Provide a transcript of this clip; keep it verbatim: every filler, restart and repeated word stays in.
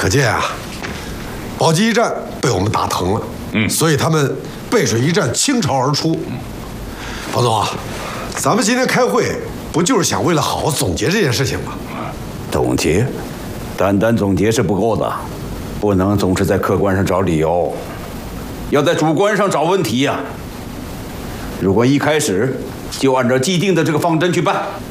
可见啊，宝鸡一战被我们打疼了，嗯，所以他们背水一战倾巢而出。方总啊，咱们今天开会不就是想为了好好总结这件事情吗？ 总结，单单总结是不够的，不能总是在客观上找理由，要在主观上找问题呀、啊。如果一开始就按照既定的这个方针去办，